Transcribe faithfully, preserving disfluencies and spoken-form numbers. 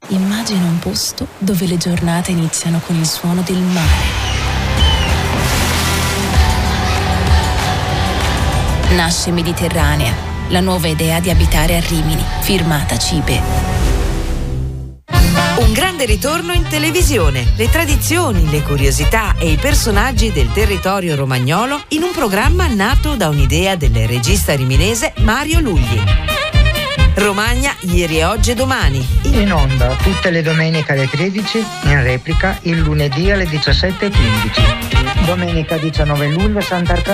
immagina un posto dove le giornate iniziano con il suono del mare. Nasce Mediterranea, la nuova idea di abitare a Rimini, firmata Cibe. Un grande ritorno in televisione, le tradizioni, le curiosità e i personaggi del territorio romagnolo in un programma nato da un'idea del regista riminese Mario Lugli. Romagna, ieri e oggi e domani. In onda tutte le domeniche alle tredici, in replica il lunedì alle diciassette e quindici. Domenica diciannove luglio Sant'Arcangelo